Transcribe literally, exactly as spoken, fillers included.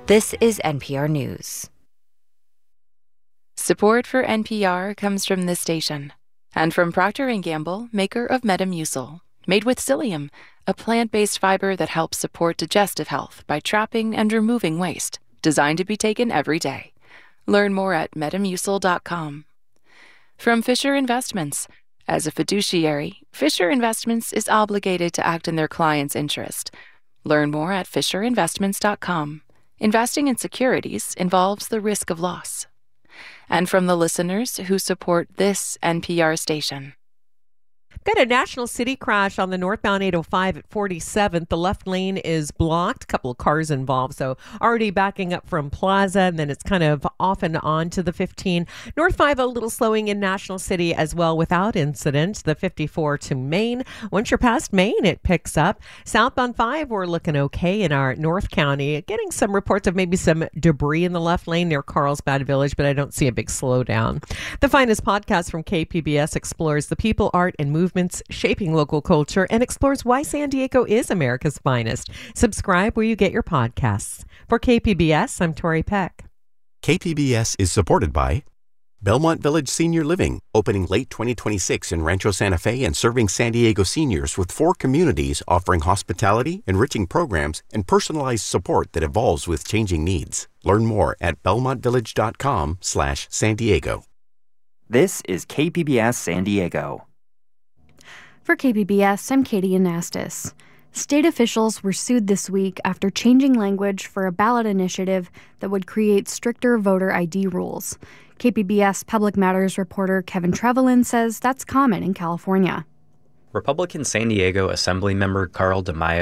This is N P R News. Support for N P R comes from this station and from Procter and Gamble, maker of Metamucil, made with psyllium, a plant-based fiber that helps support digestive health by trapping and removing waste, designed to be taken every day. Learn more at metamucil dot com. From Fisher Investments. As a fiduciary, Fisher Investments is obligated to act in their client's interest. Learn more at fisher investments dot com. Investing in securities involves the risk of loss. And from the listeners who support this N P R station. Got a National City crash on the northbound eight oh five at forty-seventh. The left lane is blocked. A couple of cars involved, so already backing up from Plaza, and then it's kind of off and on to the fifteen. North five a little slowing in National City as well without incident. The fifty-four to Main. Once you're past Main, it picks up. Southbound five, we're looking okay in our North County. Getting some reports of maybe some debris in the left lane near Carlsbad Village, but I don't see a big slowdown. The finest podcast from K P B S explores the people, art, and movement shaping local culture and explores why San Diego is America's finest. Subscribe where you get your podcasts. For K P B S, I'm Tori Peck. K P B S is supported by Belmont Village Senior Living, opening late twenty twenty-six in Rancho Santa Fe and serving San Diego seniors with four communities offering hospitality, enriching programs, and personalized support that evolves with changing needs. Learn more at belmont village dot com slash San Diego. This is K P B S San Diego. For K P B S, I'm Katie Anastas. State officials were sued this week after changing language for a ballot initiative that would create stricter voter I D rules. K P B S Public Matters reporter Kevin Trevelyan says that's common in California. Republican San Diego Assembly member Carl DeMaio